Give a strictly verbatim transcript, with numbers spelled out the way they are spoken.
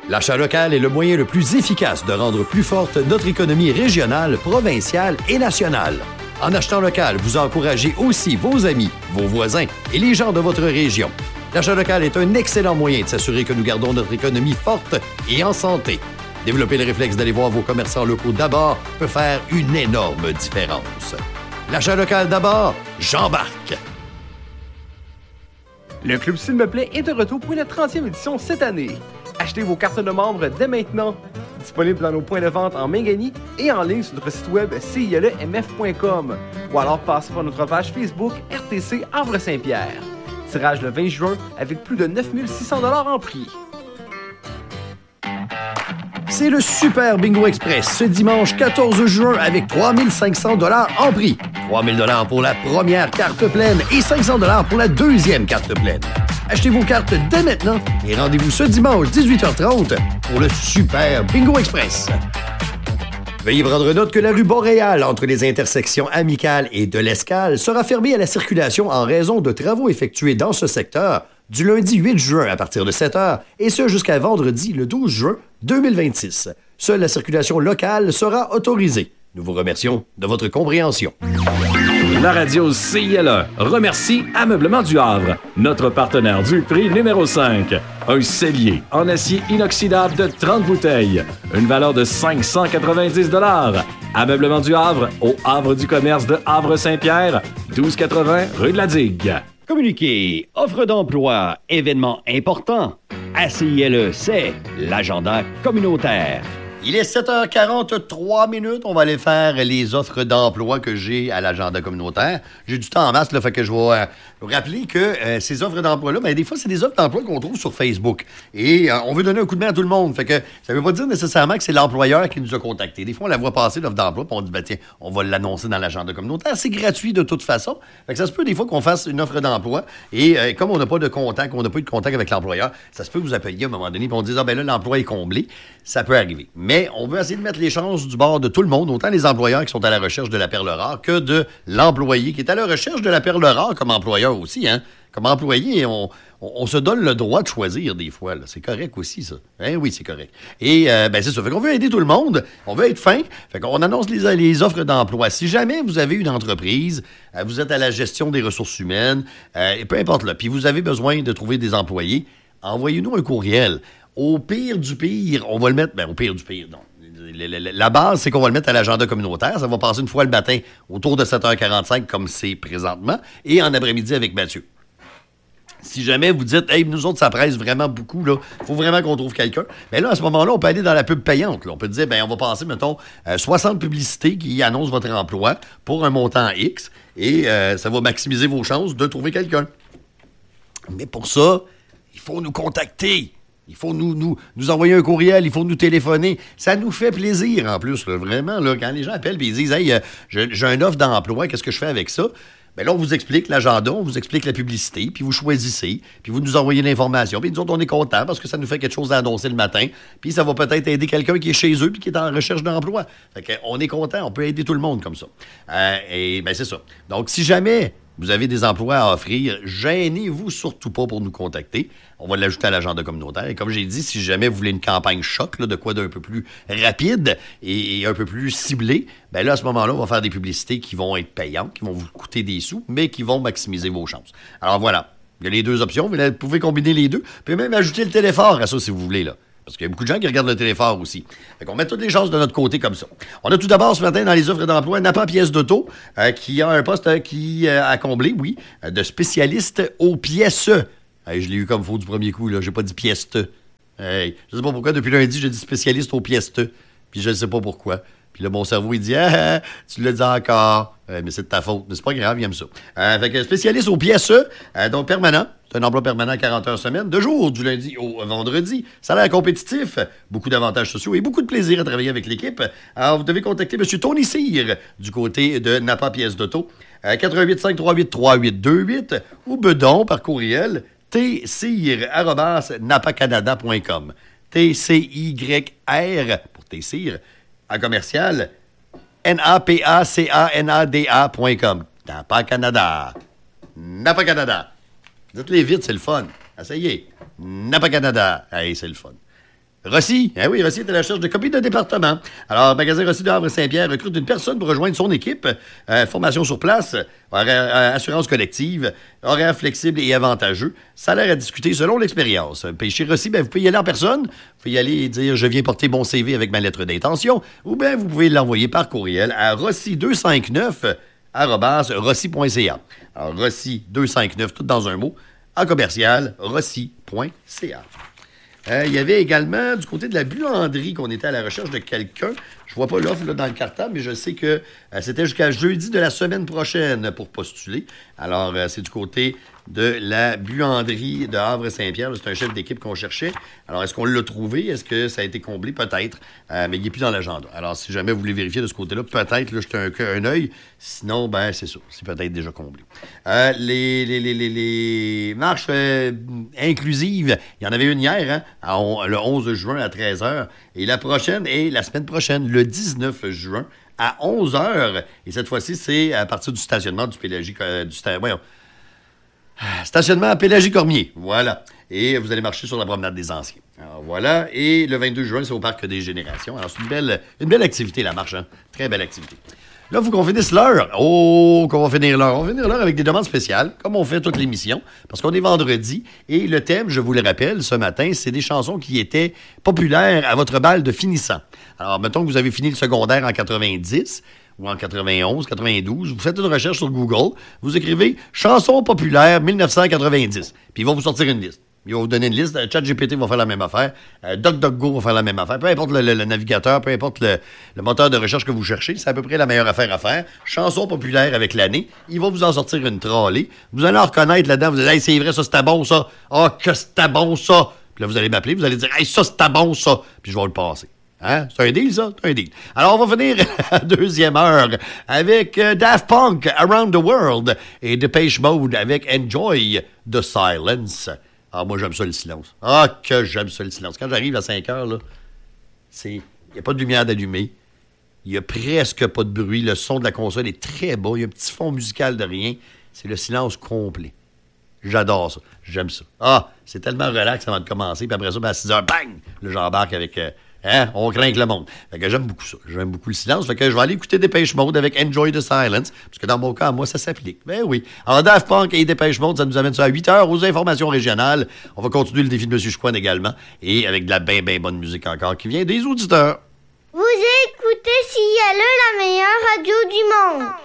L'achat local est le moyen le plus efficace de rendre plus forte notre économie régionale, provinciale et nationale. En achetant local, vous encouragez aussi vos amis, vos voisins et les gens de votre région. L'achat local est un excellent moyen de s'assurer que nous gardons notre économie forte et en santé. Développer le réflexe d'aller voir vos commerçants locaux d'abord peut faire une énorme différence. L'achat local d'abord, j'embarque! Le Club S'il me plaît est de retour pour une trentième édition cette année. Achetez vos cartes de membres dès maintenant. Disponible dans nos points de vente en Mingani et en ligne sur notre site web c i l e m f point com ou alors passez par notre page Facebook R T C Havre-Saint-Pierre. Tirage le vingt juin avec plus de neuf mille six cents dollars en prix. C'est le Super Bingo Express ce dimanche quatorze juin avec trois mille cinq cents dollars en prix. trois mille dollars pour la première carte pleine et cinq cents dollars pour la deuxième carte pleine. Achetez vos cartes dès maintenant et rendez-vous ce dimanche dix-huit heures trente pour le Super Bingo Express. Veuillez prendre note que la rue Boréal, entre les intersections Amicales et de l'Escale, sera fermée à la circulation en raison de travaux effectués dans ce secteur du lundi huit juin à partir de sept heures et ce jusqu'à vendredi le douze juin deux mille vingt-six. Seule la circulation locale sera autorisée. Nous vous remercions de votre compréhension. La radio C I L E remercie Ameublement du Havre, notre partenaire du prix numéro cinq. Un cellier en acier inoxydable de trente bouteilles. Une valeur de cinq cent quatre-vingt-dix dollars. Ameublement du Havre, au Havre du commerce de Havre-Saint-Pierre, douze cent quatre-vingts rue de la Digue. Communiqué, offre d'emploi, événement important. À C I L E, c'est l'agenda communautaire. Il est sept heures quarante-trois minutes. On va aller faire les offres d'emploi que j'ai à l'agenda communautaire. J'ai du temps en masse, là, fait que je vais euh, rappeler que euh, ces offres d'emploi-là, ben, des fois, c'est des offres d'emploi qu'on trouve sur Facebook. Et euh, on veut donner un coup de main à tout le monde. Fait que ça veut pas dire nécessairement que c'est l'employeur qui nous a contactés. Des fois, on la voit passer, l'offre d'emploi, puis on dit, ben, tiens, on va l'annoncer dans l'agenda communautaire. C'est gratuit de toute façon. Fait que ça se peut des fois qu'on fasse une offre d'emploi. Et euh, comme on n'a pas de contact, on n'a pas eu de contact avec l'employeur, ça se peut que vous appeliez à un moment donné, puis on dise, ah, ben là, l'emploi est comblé. Ça peut arriver. Mais on veut essayer de mettre les chances du bord de tout le monde, autant les employeurs qui sont à la recherche de la perle rare que de l'employé qui est à la recherche de la perle rare comme employeur aussi. Hein? Comme employé, on, on, on se donne le droit de choisir des fois. Là. C'est correct aussi, ça. Hein? Oui, c'est correct. Et euh, ben c'est ça. Fait qu'on veut aider tout le monde. On veut être fin. Fait qu'on annonce les, les offres d'emploi. Si jamais vous avez une entreprise, euh, vous êtes à la gestion des ressources humaines, euh, et peu importe là, puis vous avez besoin de trouver des employés, envoyez-nous un courriel. Au pire du pire, on va le mettre... Ben, au pire du pire, non. La base, c'est qu'on va le mettre à l'agenda communautaire. Ça va passer une fois le matin autour de sept heures quarante-cinq, comme c'est présentement, et en après-midi avec Mathieu. Si jamais vous dites, hey, nous autres, ça presse vraiment beaucoup, là, faut vraiment qu'on trouve quelqu'un, bien là, à ce moment-là, on peut aller dans la pub payante. Là. On peut dire, ben on va passer, mettons, euh, soixante publicités qui annoncent votre emploi pour un montant X, et euh, ça va maximiser vos chances de trouver quelqu'un. Mais pour ça, il faut nous contacter. Il faut nous, nous, nous envoyer un courriel, il faut nous téléphoner. Ça nous fait plaisir, en plus, là, vraiment. Là, quand les gens appellent et ils disent « Hey, euh, j'ai, j'ai une offre d'emploi, qu'est-ce que je fais avec ça? » Bien là, on vous explique l'agenda, on vous explique la publicité, puis vous choisissez, puis vous nous envoyez l'information. Puis nous autres, on est contents parce que ça nous fait quelque chose à annoncer le matin. Puis ça va peut-être aider quelqu'un qui est chez eux puis qui est en recherche d'emploi. Fait qu'on est content, on peut aider tout le monde comme ça. Euh, et bien, c'est ça. Donc, si jamais vous avez des emplois à offrir, gênez-vous surtout pas pour nous contacter. On va l'ajouter à l'agenda communautaire. Et comme j'ai dit, si jamais vous voulez une campagne choc, là, de quoi d'un peu plus rapide et, et un peu plus ciblé, bien là, à ce moment-là, on va faire des publicités qui vont être payantes, qui vont vous coûter des sous, mais qui vont maximiser vos chances. Alors voilà, il y a les deux options. Vous pouvez combiner les deux. Vous pouvez même ajouter le téléphone à ça, si vous voulez, là. Parce qu'il y a beaucoup de gens qui regardent le téléphone aussi. Fait qu'on met toutes les chances de notre côté comme ça. On a tout d'abord ce matin dans les offres d'emploi Napa Pièces d'auto euh, qui a un poste euh, qui euh, a comblé, oui, euh, de spécialiste aux pièces. Hey, je l'ai eu comme faux du premier coup, là. J'ai pas dit pièces. Hey, je sais pas pourquoi, depuis lundi, j'ai dit spécialiste aux pièces. Puis je ne sais pas pourquoi. Puis là, mon cerveau, il dit, ah, tu l'as dit encore. Euh, mais c'est de ta faute. Mais c'est pas grave, il aime ça. Euh, fait que spécialiste aux pièces, euh, donc permanent. C'est un emploi permanent à quarante heures semaine, deux jours, du lundi au vendredi. Salaire compétitif, beaucoup d'avantages sociaux et beaucoup de plaisir à travailler avec l'équipe. Alors, vous devez contacter M. Tony Cyr du côté de Napa Pièces d'auto. Euh, quatre un huit cinq trois huit trois huit deux huit ou Bedon par courriel tcyr arobase napacanada point com. T C Y R pour Tcyr en commercial N A P A C A N A D A point com. Napa Canada. Napa Canada. Dites-les vite, c'est le fun. Essayez. Napa Canada. Hey, c'est le fun. Rossi, eh oui, Rossi est à la recherche de copies de département. Alors, magasin Rossi de Havre-Saint-Pierre recrute une personne pour rejoindre son équipe. Euh, formation sur place, horaire, euh, assurance collective, horaire flexible et avantageux. Salaire à discuter selon l'expérience. Puis chez Rossi, ben, vous pouvez y aller en personne. Vous pouvez y aller et dire « Je viens porter mon C V avec ma lettre d'intention » ou bien vous pouvez l'envoyer par courriel à rossi deux cent cinquante-neuf arobase rossi point c a. Alors, Rossi deux cent cinquante-neuf, tout dans un mot, en commercial, rossi point c a. Euh, il y avait également, du côté de la buanderie, qu'on était à la recherche de quelqu'un. Je vois pas l'offre là, dans le cartable, mais je sais que euh, c'était jusqu'à jeudi de la semaine prochaine pour postuler. Alors, euh, c'est du côté de la buanderie de Havre-Saint-Pierre. Là, c'est un chef d'équipe qu'on cherchait. Alors, est-ce qu'on l'a trouvé? Est-ce que ça a été comblé? Peut-être. Euh, mais il n'est plus dans l'agenda. Alors, si jamais vous voulez vérifier de ce côté-là, peut-être, là, jetez un, un œil. Sinon, ben, c'est ça. C'est peut-être déjà comblé. Euh, les, les, les, les, les marches euh, inclusives, il y en avait une hier, hein, à on, le onze juin à treize heures. Et la prochaine est la semaine prochaine, le dix-neuf juin, à onze heures. Et cette fois-ci, c'est à partir du stationnement du Pélagie... Euh, du sta- voyons. Stationnement à Pélagie-Cormier. Voilà. Et vous allez marcher sur la promenade des Anciens. Alors voilà. Et le vingt-deux juin, c'est au Parc des Générations. Alors, c'est une belle, une belle activité, la marche. Hein? Très belle activité. Là, il faut qu'on finisse l'heure. Oh, qu'on va finir l'heure. On va finir l'heure avec des demandes spéciales, comme on fait toute l'émission, parce qu'on est vendredi. Et le thème, je vous le rappelle, ce matin, c'est des chansons qui étaient populaires à votre bal de finissant. Alors, mettons que vous avez fini le secondaire en quatre-vingt-dix ou en quatre-vingt-onze, quatre-vingt-douze, vous faites une recherche sur Google, vous écrivez « Chansons populaires mille neuf cent quatre-vingt-dix », puis ils vont vous sortir une liste. Il va vous donner une liste. ChatGPT va faire la même affaire. Euh, DuckDuckGo va faire la même affaire. Peu importe le, le, le navigateur, peu importe le, le moteur de recherche que vous cherchez, c'est à peu près la meilleure affaire à faire. Chansons populaires avec l'année. Il va vous en sortir une trolley. Vous allez en reconnaître là-dedans. Vous allez dire « Hey, c'est vrai, ça, c'était bon, ça. Ah, oh, que c'était bon, ça. » Puis là, vous allez m'appeler. Vous allez dire « Hey, ça, c'était bon, ça. » Puis je vais le passer. Hein? C'est un deal, ça? C'est un deal. Alors, on va finir la deuxième heure avec euh, Daft Punk, Around the World, et Depeche Mode avec Enjoy the Silence. Ah, moi, j'aime ça, le silence. Ah, que j'aime ça, le silence. Quand j'arrive à cinq heures, là, c'est... Il n'y a pas de lumière d'allumée. Il n'y a presque pas de bruit. Le son de la console est très bas. Il y a un petit fond musical de rien. C'est le silence complet. J'adore ça. J'aime ça. Ah, c'est tellement relax avant de commencer. Puis après ça, ben, à six heures, bang! Là, j'embarque avec... Euh, Hein? On craint que le monde. Fait que j'aime beaucoup ça. J'aime beaucoup le silence. Fait que je vais aller écouter Depeche Mode avec Enjoy the Silence. Parce que dans mon cas, moi, ça s'applique. Ben oui. Alors, Daft Punk et Depeche Mode, ça nous amène ça à huit heures aux informations régionales. On va continuer le défi de M. Chouan également. Et avec de la bien, bien bonne musique encore qui vient des auditeurs. Vous écoutez C I L E, la meilleure radio du monde.